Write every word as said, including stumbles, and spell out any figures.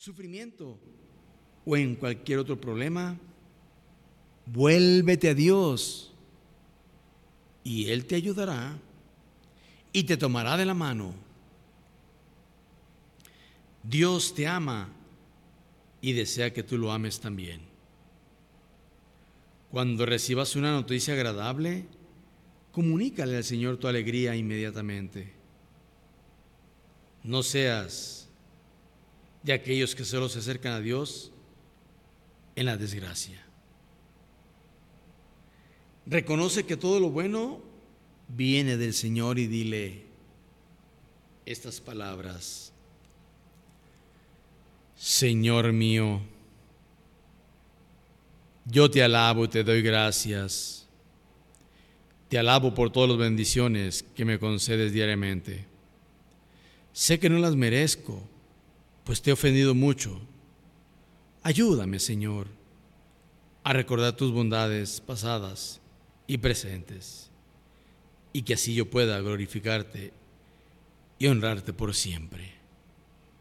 sufrimiento o en cualquier otro problema, vuélvete a Dios y Él te ayudará y te tomará de la mano. Dios te ama y desea que tú lo ames también. Cuando recibas una noticia agradable, comunícale al Señor tu alegría inmediatamente. No seas de aquellos que solo se acercan a Dios en la desgracia. Reconoce que todo lo bueno viene del Señor y dile estas palabras: Señor mío, yo te alabo y te doy gracias. Te alabo por todas las bendiciones que me concedes diariamente. Sé que no las merezco, pues te he ofendido mucho. Ayúdame, Señor, a recordar tus bondades pasadas y presentes, y que así yo pueda glorificarte y honrarte por siempre.